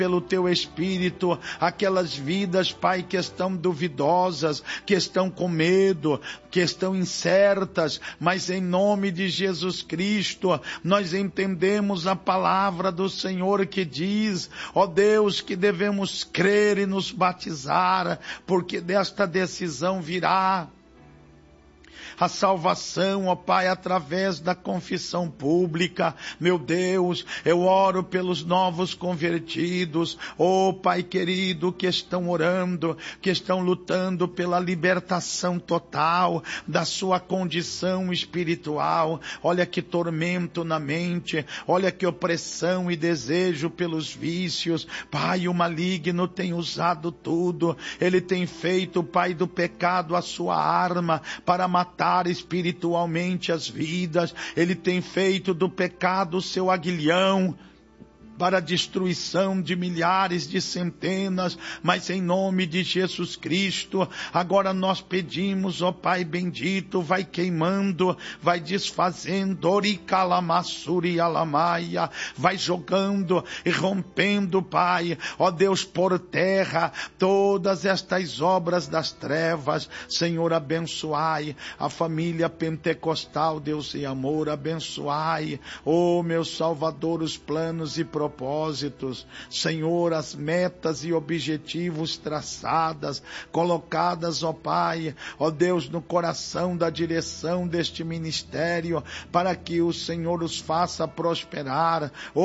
pelo teu Espírito, aquelas vidas, Pai, que estão duvidosas, que estão com medo, que estão incertas, mas em nome de Jesus Cristo, nós entendemos a palavra do Senhor que diz, ó Deus, que devemos crer e nos batizar, porque desta decisão virá a salvação, ó Pai, através da confissão pública. Meu Deus, eu oro pelos novos convertidos, ó Pai querido, que estão orando, que estão lutando pela libertação total da sua condição espiritual. Olha que tormento na mente, olha que opressão e desejo pelos vícios. Pai, o maligno tem usado tudo, ele tem feito, Pai, do pecado a sua arma para matar espiritualmente as vidas. Ele tem feito do pecado o seu aguilhão para a destruição de milhares, de centenas, mas em nome de Jesus Cristo, agora nós pedimos, ó Pai bendito, vai queimando, vai desfazendo, oricalamassuri alamaia, vai jogando e rompendo, Pai, ó Deus, por terra, todas estas obras das trevas. Senhor, abençoai a família pentecostal, Deus e amor, abençoai, ó meu Salvador, os planos e propósitos, Senhor, as metas e objetivos traçadas, colocadas, ó Pai, ó Deus, no coração da direção deste ministério, para que o Senhor os faça prosperar.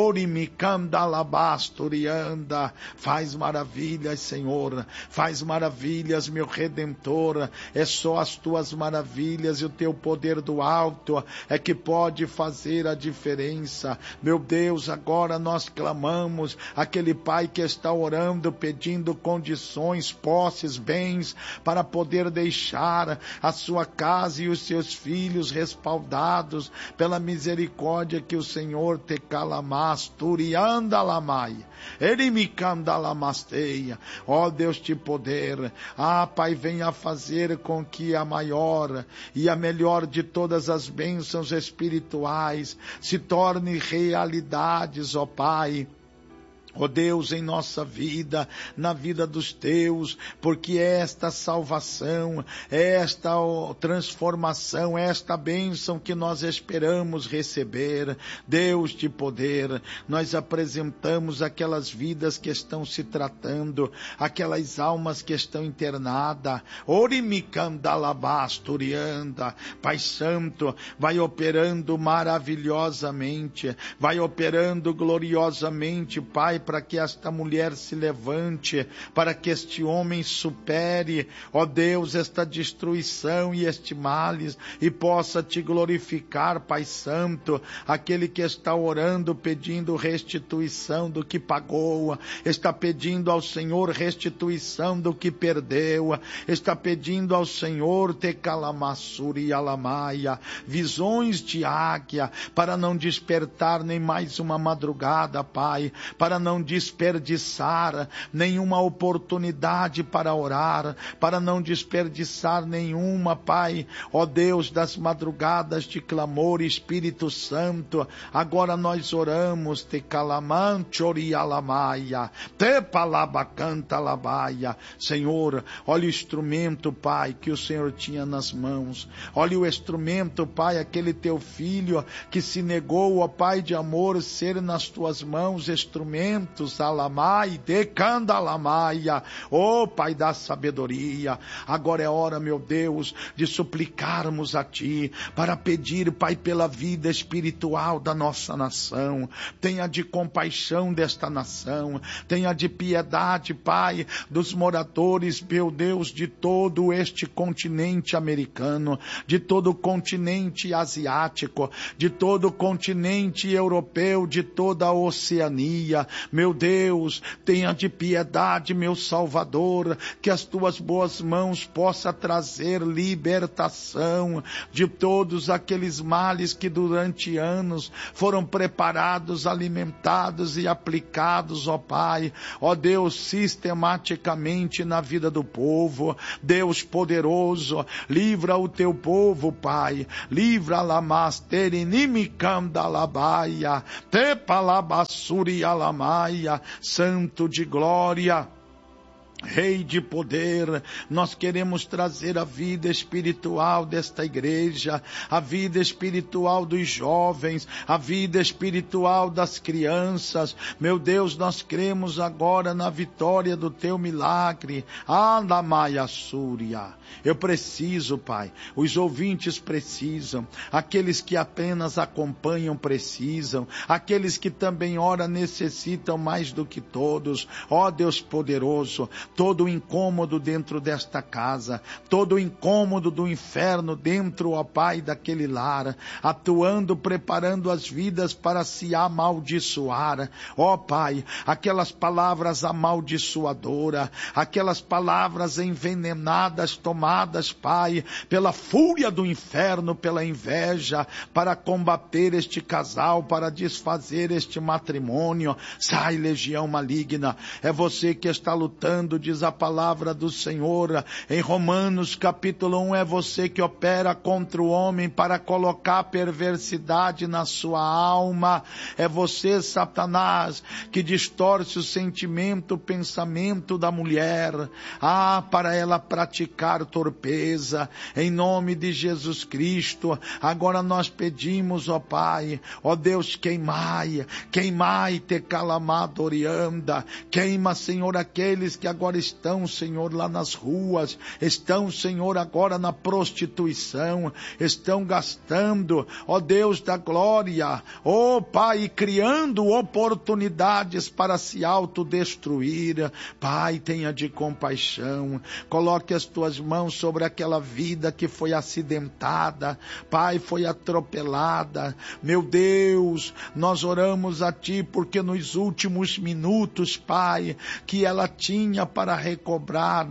Orimicandalabasturianda, faz maravilhas, Senhor, faz maravilhas, meu Redentor. É só as tuas maravilhas e o teu poder do alto é que pode fazer a diferença. Meu Deus, agora nós clamamos, aquele pai que está orando, pedindo condições, posses, bens, para poder deixar a sua casa e os seus filhos respaldados pela misericórdia que o Senhor te calamasturiyandalamaia, erimicandalamasteia. Ó Deus de poder, Pai, venha fazer com que a maior e a melhor de todas as bênçãos espirituais se torne realidades, ó Pai, ó Deus, em nossa vida, na vida dos teus, porque esta salvação, esta transformação, esta bênção que nós esperamos receber, Deus de poder, nós apresentamos aquelas vidas que estão se tratando, aquelas almas que estão internadas, orimicandalabasturianda, Pai Santo, vai operando maravilhosamente, vai operando gloriosamente, Pai, para que esta mulher se levante, para que este homem supere, ó Deus, esta destruição e este males, e possa te glorificar, Pai Santo. Aquele que está orando, pedindo restituição do que pagou, está pedindo ao Senhor restituição do que perdeu, está pedindo ao Senhor te calamassuri alamaia, visões de águia, para não despertar nem mais uma madrugada, Pai, para não desperdiçar nenhuma oportunidade para orar, para não desperdiçar nenhuma, Pai, ó Deus, das madrugadas de clamor, Espírito Santo. Agora nós oramos, te calamanchori alamaia, te palabacanta labaia. Senhor, olha o instrumento, Pai, que o Senhor tinha nas mãos. Olha o instrumento, Pai, aquele teu filho que se negou, ó Pai de amor, ser nas tuas mãos instrumento, alamai, decandalamaia, ó Pai da sabedoria. Agora é hora, meu Deus, de suplicarmos a Ti, para pedir, Pai, pela vida espiritual da nossa nação. Tenha de compaixão desta nação, tenha de piedade, Pai, dos moradores, meu Deus, de todo este continente americano, de todo o continente asiático, de todo o continente europeu, de toda a Oceania. Meu Deus, tenha de piedade, meu Salvador, que as tuas boas mãos possam trazer libertação de todos aqueles males que durante anos foram preparados, alimentados e aplicados, ó Pai, ó Deus, sistematicamente na vida do povo. Deus poderoso, livra o teu povo, Pai, livra lamaster inimicam da labaia, te palabassuri alama, Maia, Santo de glória, Rei de poder, nós queremos trazer a vida espiritual desta igreja, a vida espiritual dos jovens, a vida espiritual das crianças. Meu Deus, nós cremos agora na vitória do teu milagre. Maia Súria. Eu preciso, Pai, os ouvintes precisam, aqueles que apenas acompanham precisam, aqueles que também ora necessitam mais do que todos. Ó Deus poderoso, todo o incômodo dentro desta casa, todo o incômodo do inferno dentro, ó Pai, daquele lar, atuando, preparando as vidas para se amaldiçoar. Ó Pai, aquelas palavras amaldiçoadoras, aquelas palavras envenenadas, tomadas, Pai, pela fúria do inferno, pela inveja, para combater este casal, para desfazer este matrimônio. Sai, legião maligna, é você que está lutando, diz a palavra do Senhor, em Romanos capítulo 1, é você que opera contra o homem para colocar perversidade na sua alma, é você, Satanás, que distorce o sentimento, o pensamento da mulher, para ela praticar torpeza, em nome de Jesus Cristo. Agora nós pedimos, ó Pai, ó Deus, queimai te calamadorianda, queima, Senhor, aqueles que agora estão, Senhor, lá nas ruas, estão, Senhor, agora na prostituição, estão gastando, ó Deus da glória, ó Pai, criando oportunidades para se autodestruir. Pai, tenha de compaixão, coloque as tuas mãos sobre aquela vida que foi acidentada, Pai, foi atropelada. Meu Deus, nós oramos a Ti porque nos últimos minutos, Pai, que ela tinha para recobrar,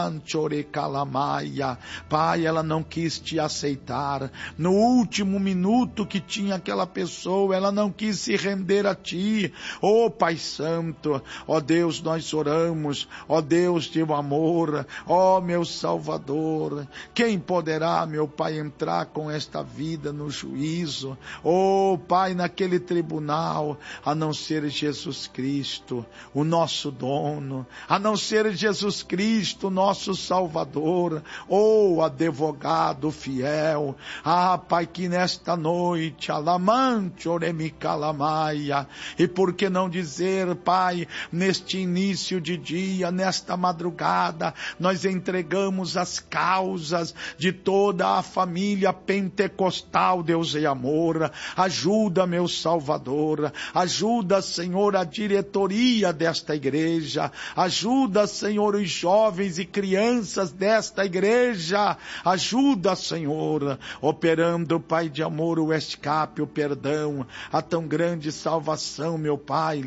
Pai, ela não quis Te aceitar. No último minuto que tinha aquela pessoa, ela não quis se render a Ti. Ó Pai Santo, ó Deus, nós oramos, ó Deus de amor, ó meu Salvador, quem poderá, meu Pai, entrar com esta vida no juízo, ó Pai, naquele tribunal, a não ser Jesus Cristo, o nosso dono, a não ser Jesus Cristo, nosso Salvador, ó advogado fiel. Pai, que nesta noite, alamante oremicalamaia, e por que não dizer, Pai, neste início de dia, nesta madrugada, nós entregamos as causas de toda a família pentecostal, Deus e amor. Ajuda, meu Salvador, ajuda, Senhor, a diretoria desta igreja, ajuda, Senhor, os jovens e crianças desta igreja, ajuda, Senhor, operando, Pai de amor, o escape, o perdão, a tão grande salvação, meu Pai.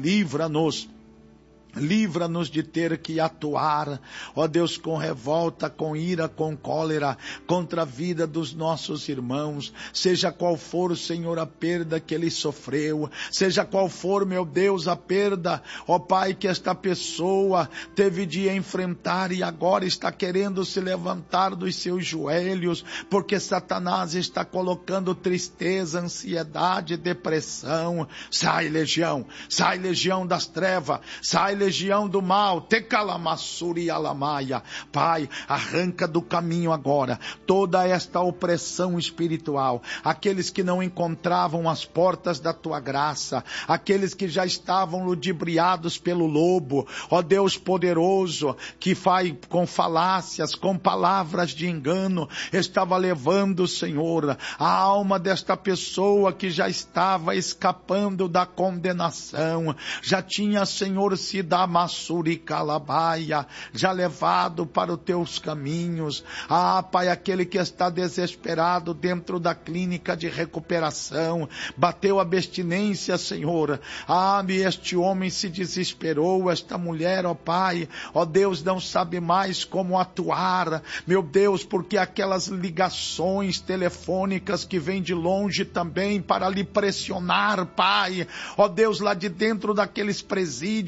Livra-nos de ter que atuar, ó Deus, com revolta, com ira, com cólera, contra a vida dos nossos irmãos, seja qual for, Senhor, a perda que ele sofreu, seja qual for, meu Deus, a perda, ó Pai, que esta pessoa teve de enfrentar e agora está querendo se levantar dos seus joelhos, porque Satanás está colocando tristeza, ansiedade, depressão. Sai, legião das trevas, sai, legião do mal, tecalamassuri alamaia. Pai, arranca do caminho agora toda esta opressão espiritual, aqueles que não encontravam as portas da tua graça, aqueles que já estavam ludibriados pelo lobo, ó Deus poderoso, que vai com falácias, com palavras de engano, estava levando, Senhor, a alma desta pessoa que já estava escapando da condenação, já tinha, Senhor, sido da Massuri Calabaia, já levado para os teus caminhos. Pai, aquele que está desesperado dentro da clínica de recuperação, bateu abstinência, Senhor. Este homem se desesperou, esta mulher, ó Pai, ó Deus, não sabe mais como atuar, meu Deus, porque aquelas ligações telefônicas que vêm de longe também para lhe pressionar, Pai, ó Deus, lá de dentro daqueles presídios,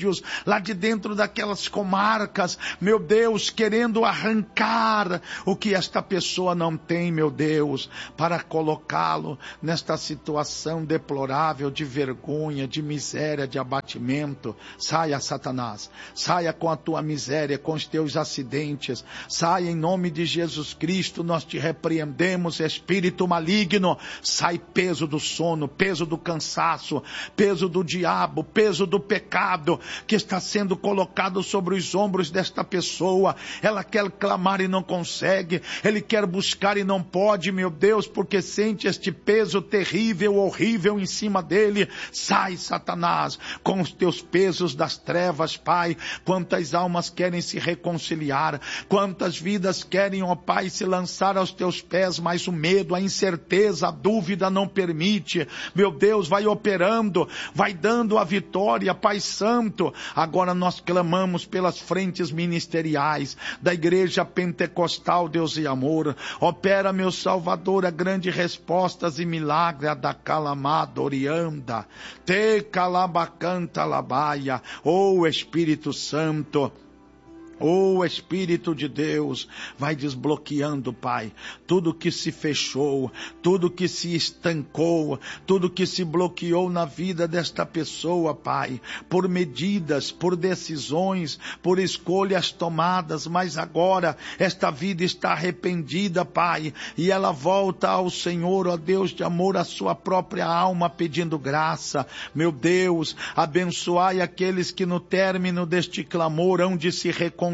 lá de dentro daquelas comarcas, meu Deus, querendo arrancar o que esta pessoa não tem, meu Deus, para colocá-lo nesta situação deplorável de vergonha, de miséria, de abatimento. Saia, Satanás, saia com a tua miséria, com os teus acidentes, saia em nome de Jesus Cristo, nós te repreendemos, espírito maligno, sai peso do sono, peso do cansaço, peso do diabo, peso do pecado, que está sendo colocado sobre os ombros desta pessoa. Ela quer clamar e não consegue, ele quer buscar e não pode, meu Deus, porque sente este peso terrível, horrível em cima dele. Sai, Satanás, com os teus pesos das trevas, Pai. Quantas almas querem se reconciliar, quantas vidas querem, ó Pai, se lançar aos teus pés, mas o medo, a incerteza, a dúvida não permite. Meu Deus, vai operando, vai dando a vitória, Pai Santo. Agora nós clamamos pelas frentes ministeriais da Igreja Pentecostal, Deus e Amor. Opera, meu Salvador, a grande respostas e milagre da Calamadorianda, te calabacanta labaia, oh Espírito Santo. Oh Espírito de Deus, vai desbloqueando, Pai, tudo que se fechou, tudo que se estancou, tudo que se bloqueou na vida desta pessoa, Pai, por medidas, por decisões, por escolhas tomadas, mas agora esta vida está arrependida, Pai, e ela volta ao Senhor, ó Deus de amor, a sua própria alma pedindo graça. Meu Deus, abençoai aqueles que no término deste clamor hão de se reconciliar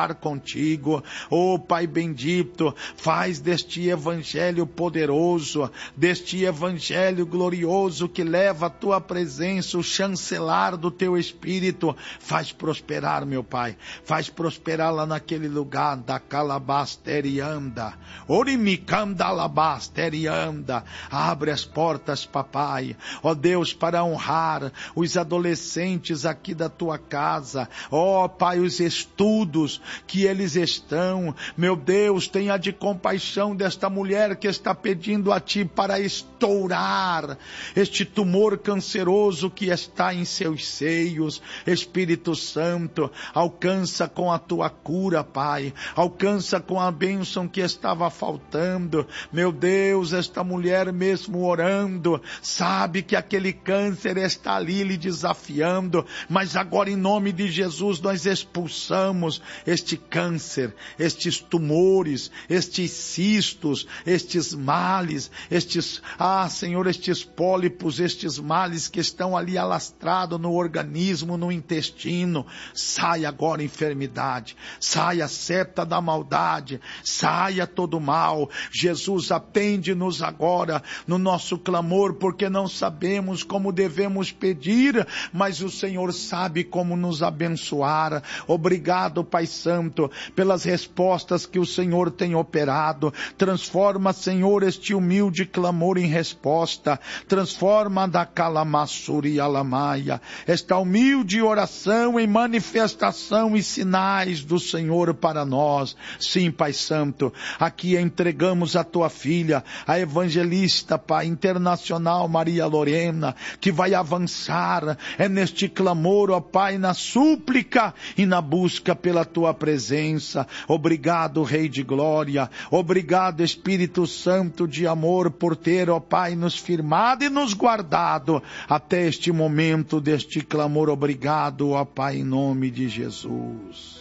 contigo. Oh Pai bendito, faz deste evangelho poderoso, deste evangelho glorioso que leva a tua presença, o chancelar do teu Espírito, faz prosperar, meu Pai, faz prosperar lá naquele lugar da calabasterianda, orimicanda alabasterianda. Abre as portas, papai, ó Deus, para honrar os adolescentes aqui da tua casa, ó Pai, os estudos que eles estão, meu Deus, tenha de compaixão desta mulher que está pedindo a ti para estourar este tumor canceroso que está em seus seios. Espírito Santo, alcança com a tua cura, Pai, alcança com a bênção que estava faltando. Meu Deus, esta mulher mesmo orando, sabe que aquele câncer está ali lhe desafiando, mas agora em nome de Jesus nós expulsamos este câncer, estes tumores, estes cistos, estes males, Senhor, estes pólipos, estes males que estão ali alastrados no organismo, no intestino. Saia agora enfermidade, saia a seta da maldade, saia todo mal. Jesus, atende-nos agora no nosso clamor, porque não sabemos como devemos pedir, mas o Senhor sabe como nos abençoar. Obrigado, Pai Santo, pelas respostas que o Senhor tem operado. Transforma, Senhor, este humilde clamor em resposta. Transforma da calamassuri alamaia esta humilde oração em manifestação e sinais do Senhor para nós. Sim, Pai Santo, aqui entregamos a tua filha, a evangelista, Pai, internacional Maria Lorena, que vai avançar neste clamor, ó Pai, na súplica e na busca pela tua presença. Obrigado, Rei de Glória. Obrigado, Espírito Santo de amor, por ter, ó Pai, nos firmado e nos guardado até este momento deste clamor. Obrigado, ó Pai, em nome de Jesus.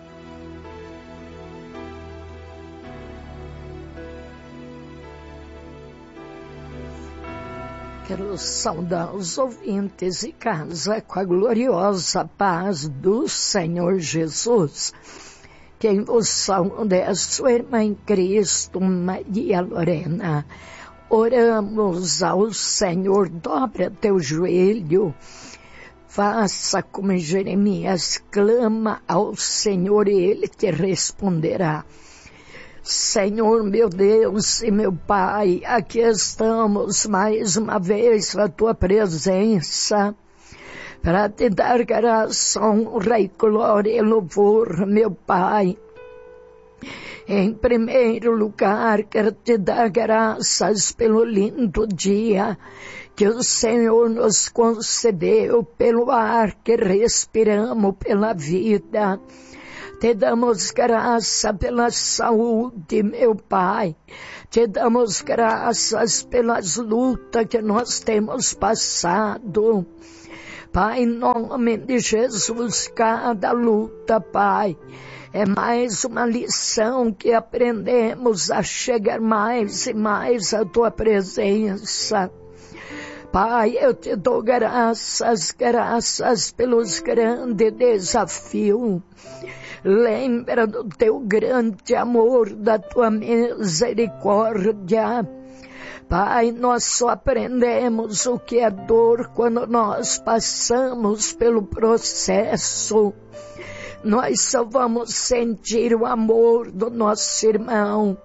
Quero saudar os ouvintes e casa com a gloriosa paz do Senhor Jesus. Quem vos saúda é a sua irmã em Cristo, Maria Lorena. Oramos ao Senhor, dobra teu joelho, faça como Jeremias, clama ao Senhor e Ele te responderá. Senhor, meu Deus e meu Pai, aqui estamos mais uma vez na tua presença para te dar graça, honra e glória e louvor, meu Pai. Em primeiro lugar, quero te dar graças pelo lindo dia que o Senhor nos concedeu, pelo ar que respiramos, pela vida. Te damos graça pela saúde, meu Pai. Te damos graças pelas lutas que nós temos passado. Pai, em nome de Jesus, cada luta, Pai, é mais uma lição que aprendemos a chegar mais e mais à Tua presença. Pai, eu te dou graças pelos grandes desafios. Lembra do Teu grande amor, da Tua misericórdia. Pai, nós só aprendemos o que é dor quando nós passamos pelo processo. Nós só vamos sentir o amor do nosso irmão,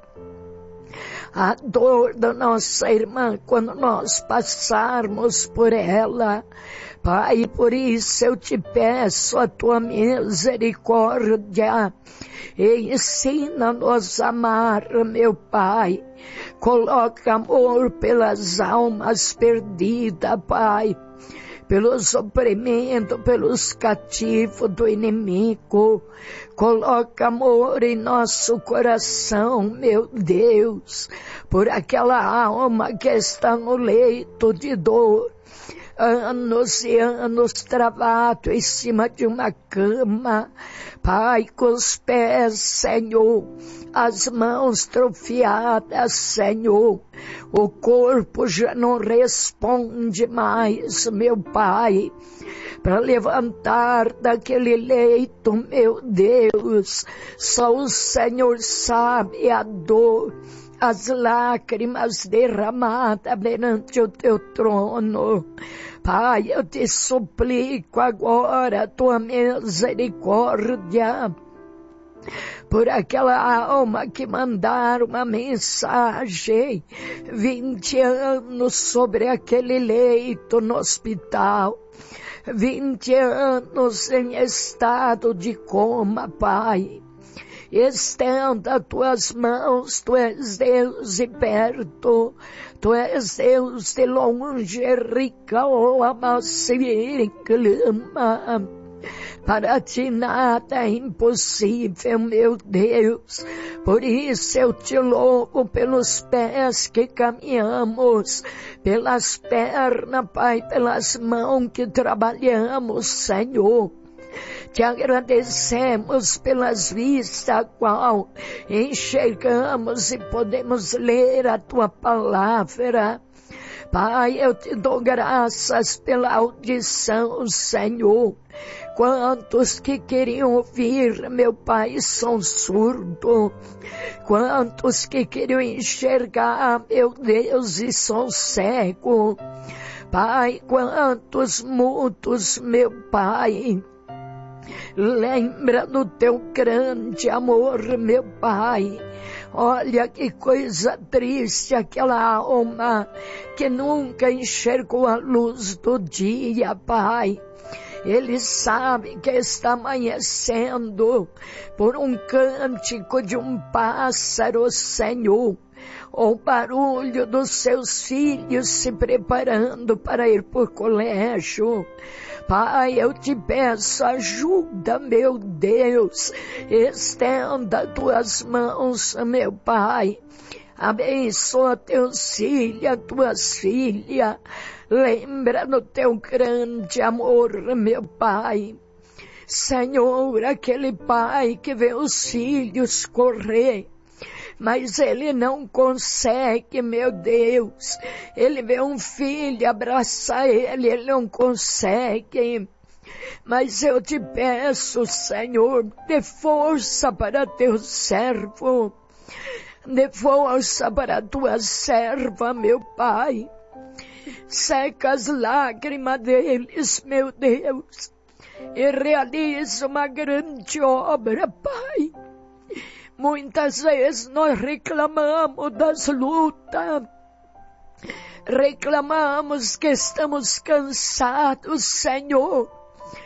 a dor da nossa irmã quando nós passarmos por ela. Pai, por isso eu te peço a Tua misericórdia. E ensina-nos a amar, meu Pai. Coloca amor pelas almas perdidas, Pai. Pelos oprimidos, pelos cativos do inimigo. Coloca amor em nosso coração, meu Deus, por aquela alma que está no leito de dor. Anos e anos travado em cima de uma cama. Pai, com os pés, Senhor, as mãos trofiadas, Senhor, o corpo já não responde mais, meu Pai, para levantar daquele leito, meu Deus, só o Senhor sabe a dor, as lágrimas derramadas perante o Teu trono. Pai, eu te suplico agora a Tua misericórdia por aquela alma que mandaram uma mensagem 20 anos sobre aquele leito no hospital. 20 anos em estado de coma, Pai. Estenda Tuas mãos, Tu és Deus de perto, Tu és Deus de longe, rica alma se clama. Para Ti nada é impossível, meu Deus. Por isso eu Te louvo pelos pés que caminhamos, pelas pernas, Pai, pelas mãos que trabalhamos, Senhor. Te agradecemos pelas vistas a qual enxergamos e podemos ler a Tua palavra. Pai, eu Te dou graças pela audição, Senhor. Quantos que queriam ouvir, meu Pai, são surdos. Quantos que queriam enxergar, meu Deus, e são cegos. Pai, quantos mudos, meu Pai. Lembra do Teu grande amor, meu Pai. Olha que coisa triste aquela alma que nunca enxergou a luz do dia, Pai. Ele sabe que está amanhecendo por um cântico de um pássaro, Senhor. O barulho dos seus filhos se preparando para ir por colégio. Pai, eu Te peço ajuda, meu Deus. Estenda Tuas mãos, meu Pai. Abençoa Teus filhos, Tuas filhas. Lembra do Teu grande amor, meu Pai. Senhor, aquele pai que vê os filhos correr, mas ele não consegue, meu Deus. Ele vê um filho abraçar ele não consegue. Mas eu Te peço, Senhor, dê força para Teu servo. Dê força para Tua serva, meu Pai. Seca as lágrimas deles, meu Deus. E realiza uma grande obra, Pai. Muitas vezes nós reclamamos das lutas, reclamamos que estamos cansados, Senhor.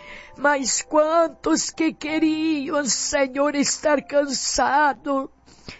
Mas quantos que queriam, Senhor, estar cansados,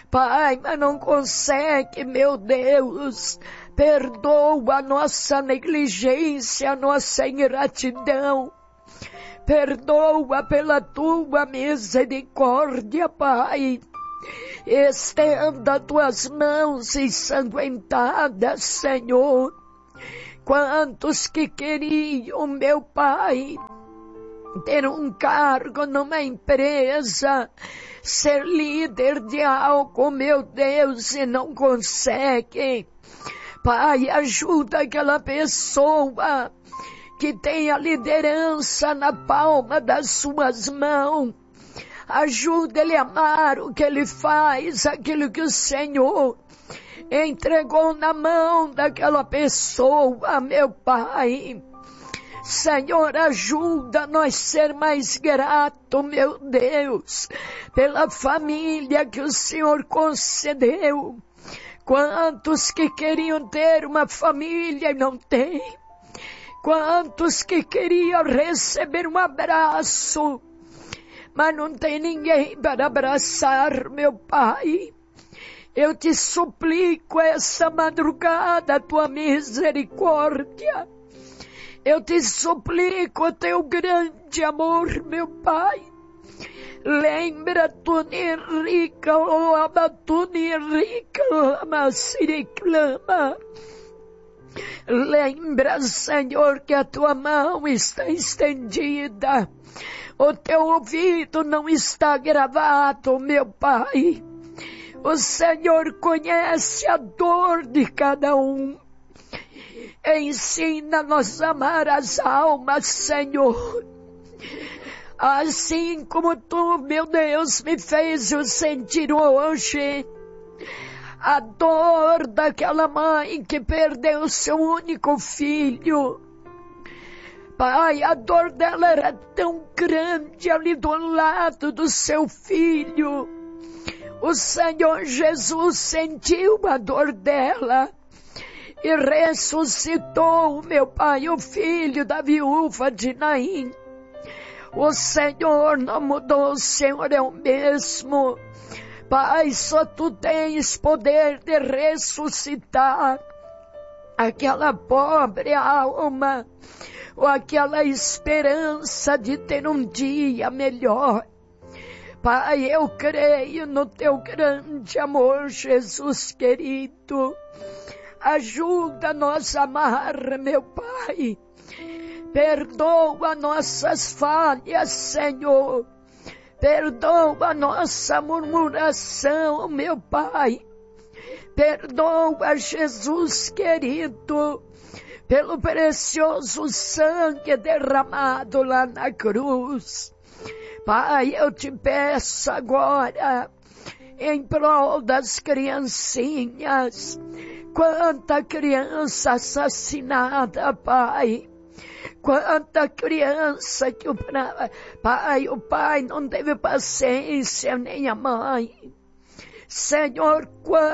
Pai, mas não consegue, meu Deus. Perdoa a nossa negligência, a nossa ingratidão. Perdoa pela tua misericórdia, Pai. Estenda tuas mãos ensanguentadas, Senhor. Quantos que queriam, meu Pai, ter um cargo numa empresa, ser líder de algo, meu Deus, e não conseguem. Pai, ajuda aquela pessoa que tem a liderança na palma das suas mãos. Ajuda ele a amar o que ele faz, aquilo que o Senhor entregou na mão daquela pessoa, meu Pai. Senhor, ajuda nós ser mais grato, meu Deus, pela família que o Senhor concedeu. Quantos que queriam ter uma família e não têm? Quantos que queriam receber um abraço, mas não tem ninguém para abraçar, meu Pai. Eu te suplico essa madrugada a tua misericórdia. Eu te suplico o teu grande amor, meu Pai. Lembra tu rica, ama tu rica, ama siriclama. Lembra, Senhor, que a tua mão está estendida. O teu ouvido não está gravado, meu Pai. O Senhor conhece a dor de cada um. Ensina-nos a amar as almas, Senhor. Assim como tu, meu Deus, me fez eu sentir hoje a dor daquela mãe que perdeu seu único filho. Pai, a dor dela era tão grande ali do lado do seu filho. O Senhor Jesus sentiu a dor dela e ressuscitou, meu Pai, o filho da viúva de Naim. O Senhor não mudou, o Senhor é o mesmo. Pai, só tu tens poder de ressuscitar aquela pobre alma, ou aquela esperança de ter um dia melhor. Pai, eu creio no teu grande amor, Jesus querido. Ajuda-nos a amar, meu Pai. Perdoa nossas falhas, Senhor. Perdoa nossa murmuração, meu Pai. Perdoa, Jesus querido, pelo precioso sangue derramado lá na cruz. Pai, eu te peço agora, em prol das criancinhas, quanta criança assassinada, Pai. Quanta criança que o pai não teve paciência, nem a mãe. Senhor,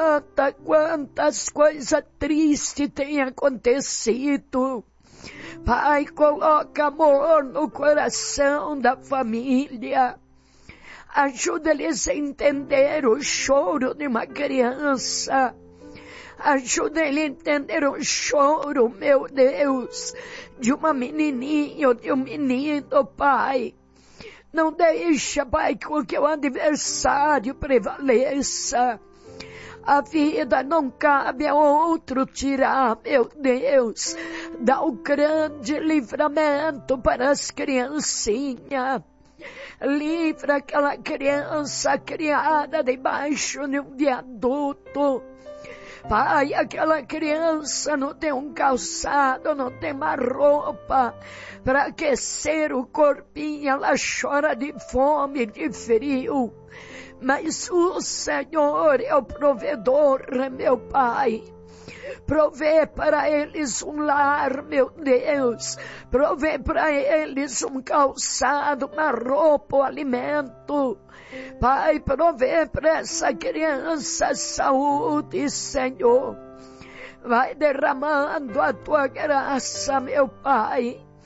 quantas coisas tristes têm acontecido. Pai, coloca amor no coração da família. Ajuda eles a entender o choro de uma criança. Ajuda ele a entender o choro, meu Deus, de uma menininha ou de um menino, Pai. Não deixa, Pai, que o adversário prevaleça. A vida não cabe a outro tirar, meu Deus. Dá o grande livramento para as criancinhas. Livra aquela criança criada debaixo de um viaduto. Pai, aquela criança não tem um calçado, não tem uma roupa para aquecer o corpinho, ela chora de fome, de frio. Mas o Senhor é o provedor, meu Pai. Provê para eles um lar, meu Deus. Provê para eles um calçado, uma roupa, um alimento. Pai, provê para essa criança saúde, Senhor. Vai derramando a tua graça, meu Pai.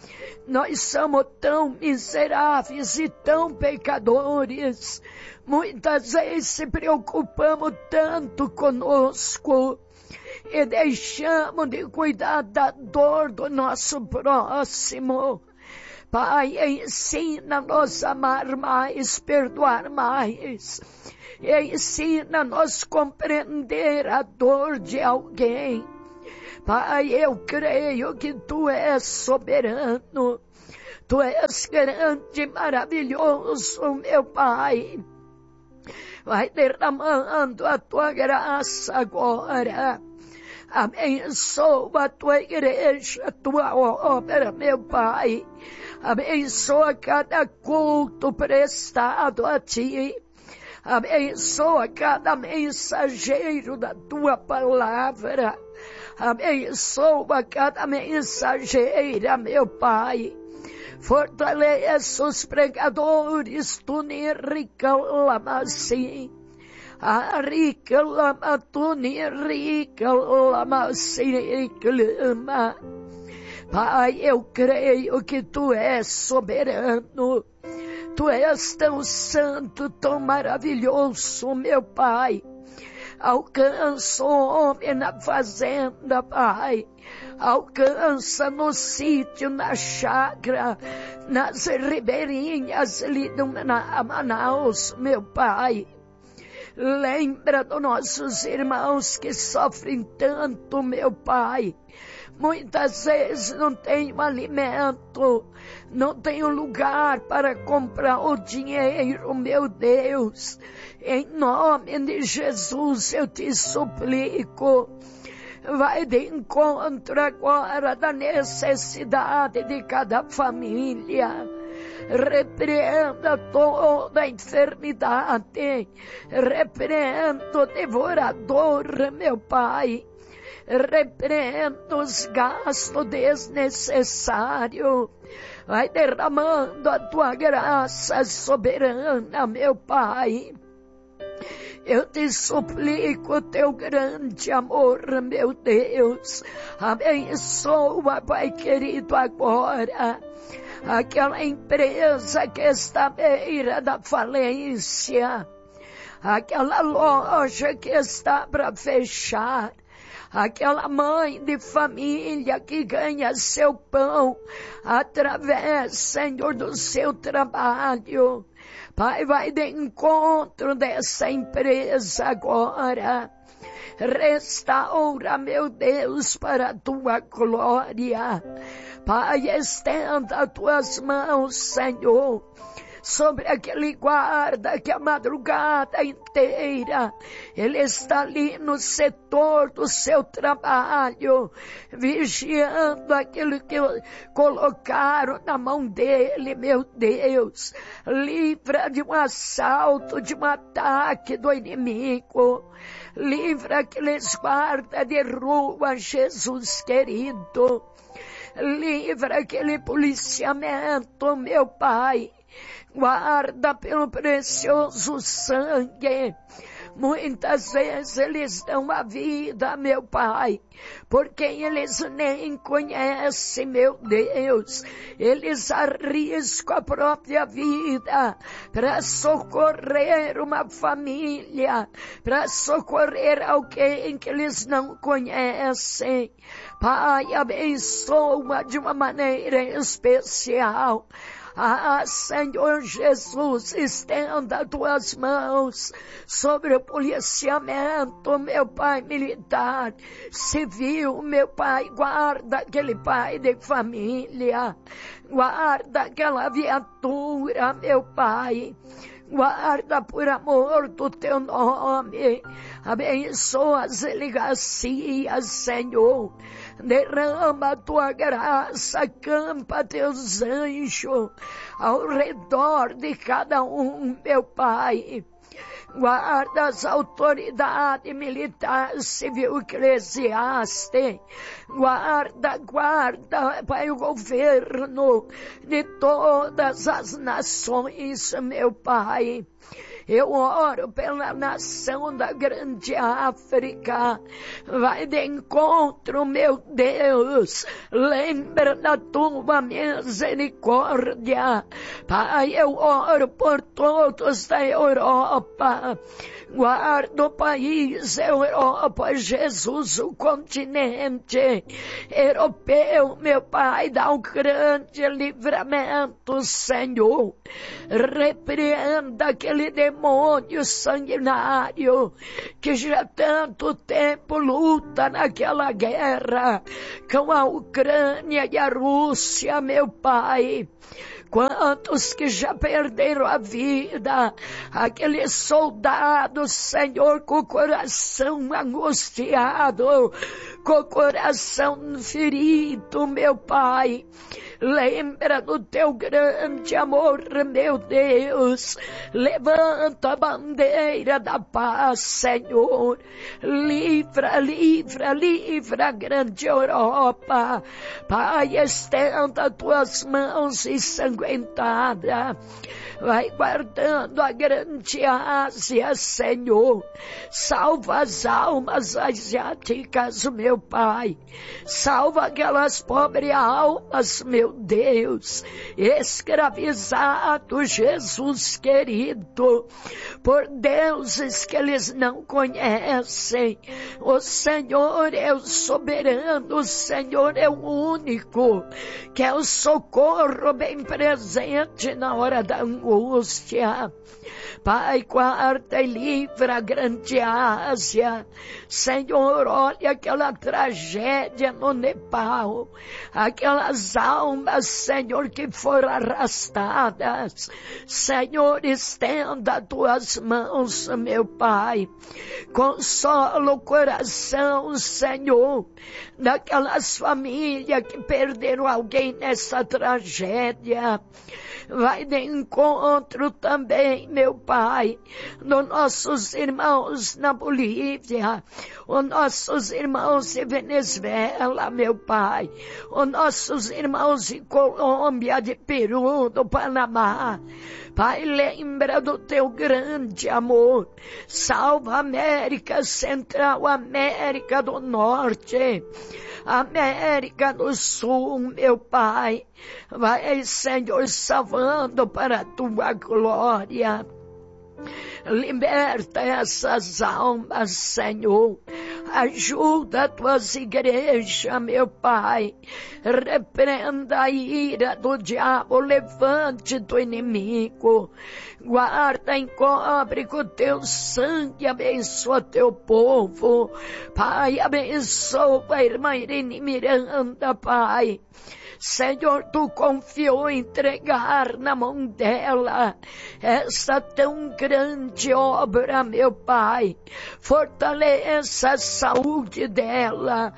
Nós somos tão miseráveis e tão pecadores. Muitas vezes se preocupamos tanto conosco e deixamos de cuidar da dor do nosso próximo. Pai, ensina-nos a amar mais, perdoar mais. Ensina-nos a compreender a dor de alguém. Pai, eu creio que Tu és soberano. Tu és grande e maravilhoso, meu Pai. Vai derramando a Tua graça agora. Abençoa a Tua igreja, a Tua obra, meu Pai. Abençoa cada culto prestado a Ti. Abençoa cada mensageiro da Tua palavra. Abençoa cada mensageira, meu Pai. Fortaleça os pregadores, Tu rica lama sim. A rica lama, Tu rica lama sim, clama. Pai, eu creio que Tu és soberano. Tu és tão santo, tão maravilhoso, meu Pai. Alcança o homem na fazenda, Pai. Alcança no sítio, na chácara, nas ribeirinhas ali do Manaus, meu Pai. Lembra dos nossos irmãos que sofrem tanto, meu Pai. Muitas vezes não tem alimento, não tem lugar para comprar o dinheiro, meu Deus. Em nome de Jesus eu te suplico, vai de encontro agora da necessidade de cada família. Repreenda toda a enfermidade, repreenda o devorador, meu Pai. Repreendo os gastos desnecessários. Vai derramando a Tua graça soberana, meu Pai. Eu te suplico Teu grande amor, meu Deus. Abençoa, Pai querido, agora aquela empresa que está à beira da falência, aquela loja que está para fechar, aquela mãe de família que ganha seu pão através, Senhor, do seu trabalho. Pai, vai de encontro dessa empresa agora. Restaura, meu Deus, para a Tua glória. Pai, estenda as Tuas mãos, Senhor, sobre aquele guarda que a madrugada inteira ele está ali no setor do seu trabalho, vigiando aquilo que colocaram na mão dele, meu Deus. Livra de um assalto, de um ataque do inimigo. Livra aqueles guardas de rua, Jesus querido. Livra aquele policiamento, meu Pai. Guarda pelo precioso sangue. Muitas vezes eles dão a vida, meu Pai, por quem eles nem conhecem, meu Deus. Eles arriscam a própria vida para socorrer uma família, para socorrer alguém que eles não conhecem. Pai, abençoa de uma maneira especial. Senhor Jesus, estenda as Tuas mãos sobre o policiamento, meu Pai, militar, civil, meu Pai. Guarda aquele pai de família, guarda aquela viatura, meu Pai. Guarda por amor do Teu nome. Abençoa as delegacias, Senhor. Derrama a Tua graça, acampa Teus anjos ao redor de cada um, meu Pai. Guarda as autoridades militar, civil, eclesiástico. Guarda, Pai, o governo de todas as nações, meu Pai. Eu oro pela nação da grande África. Vai de encontro, meu Deus. Lembra da tua misericórdia. Pai, eu oro por todos da Europa. Guarda o país, Europa, Jesus, o continente europeu, meu Pai, dá um grande livramento, Senhor. Repreenda aquele demônio sanguinário que já há tanto tempo luta naquela guerra com a Ucrânia e a Rússia, meu Pai. Quantos que já perderam a vida, aqueles soldados, Senhor, com o coração angustiado, com o coração ferido, meu Pai. Lembra do teu grande amor, meu Deus. Levanta a bandeira da paz, Senhor. Livra, livra, livra a grande Europa. Pai, estenda tuas mãos ensanguentadas. Vai guardando a grande Ásia, Senhor. Salva as almas asiáticas, meu Pai. Salva aquelas pobres almas, meu Deus. Escravizado, Jesus querido, por deuses que eles não conhecem. O Senhor é o soberano, o Senhor é o único, que é o socorro bem presente na hora da angústia. Pai, guarda e livra a grande Ásia. Senhor, olha aquela tragédia no Nepal, aquelas almas, Senhor, que foram arrastadas. Senhor, estenda tuas mãos, meu Pai. Consola o coração, Senhor, daquelas famílias que perderam alguém nessa tragédia. Vai de encontro também, meu Pai, dos nossos irmãos na Bolívia, os nossos irmãos de Venezuela, meu Pai, os nossos irmãos de Colômbia, de Peru, do Panamá. Pai, lembra do teu grande amor. Salva a América Central, América do Norte, América do Sul, meu Pai. Vai, Senhor, salvando para a tua glória. Liberta essas almas, Senhor. Ajuda as tuas igrejas, meu Pai. Repreenda a ira do diabo. Levante do inimigo. Guarda, encobre com o teu sangue. Abençoa teu povo. Pai, abençoa a irmã Irene Miranda, Pai. Senhor, tu confiou em entregar na mão dela essa tão grande obra, meu Pai. Fortaleça a saúde dela.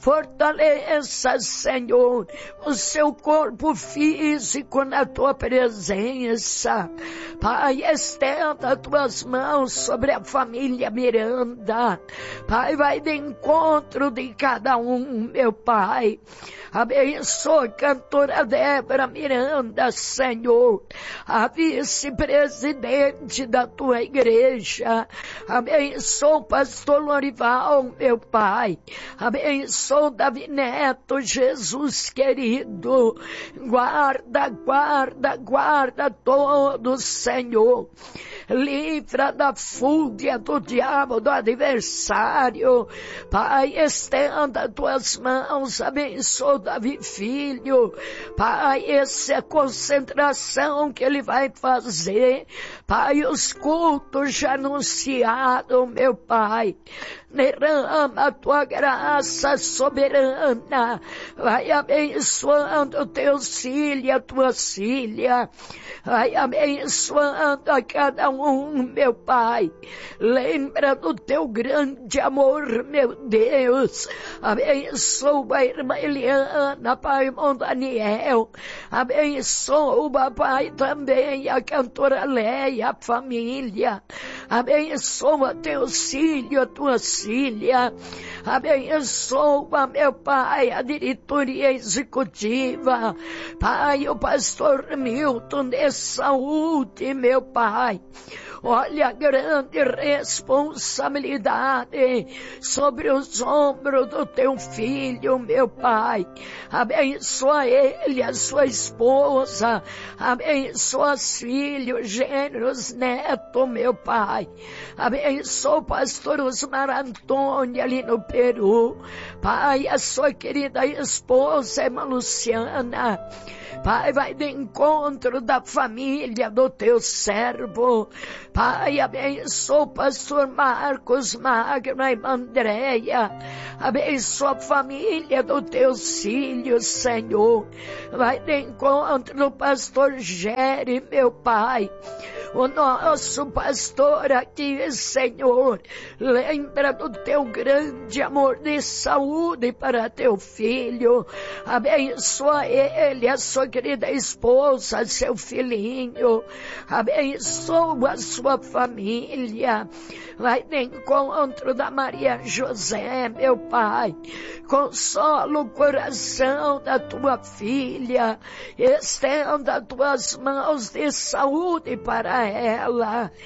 Fortaleça, Senhor, o seu corpo físico na tua presença. Pai, estenda tuas mãos sobre a família Miranda. Pai, vai de encontro de cada um, meu Pai. Abençoa a cantora Débora Miranda, Senhor, a vice-presidente da tua igreja. Abençoa o pastor Lorival, meu Pai. Abençoa o Davi Neto, Jesus querido. Guarda, guarda, guarda todos, Senhor. Livra da fúria do diabo, do adversário. Pai, estenda tuas mãos, abençoa Davi Filho. Pai, essa é a concentração que ele vai fazer. Pai, os cultos já anunciados, meu Pai. Derrama a tua graça soberana. Vai abençoando teus filhos, tuas filhas. Vai abençoando a cada um, meu Pai. Lembra do teu grande amor, meu Deus. Abençoa a irmã Eliana, Pai, irmão Daniel. Abençoa, Pai, também a cantora Leia, a família. Abençoa teus filhos, a tuas filhas. Abençoa, meu Pai, a diretoria executiva. Pai, o pastor Milton de saúde, meu Pai. Olha a grande responsabilidade sobre os ombros do teu filho, meu Pai. Abençoa ele, a sua esposa. Abençoa os filhos, gêneros, netos, meu Pai. Abençoa o pastor Osmar Antônio ali no Peru. Pai, a sua querida esposa, irmã Luciana. Pai, vai de encontro da família do teu servo. Pai, abençoa o pastor Marcos Magno, a irmã Andréia. Abençoa a família dos teus filhos, Senhor. Vai de encontro do pastor Géry, meu Pai. O nosso pastor aqui, Senhor, lembra do teu grande amor de saúde para teu filho. Abençoa ele, a sua querida esposa, seu filhinho. Abençoa a sua família. Vai de encontro da Maria José, meu Pai. Consola o coração da tua filha. Estenda as tuas mãos de saúde para ela.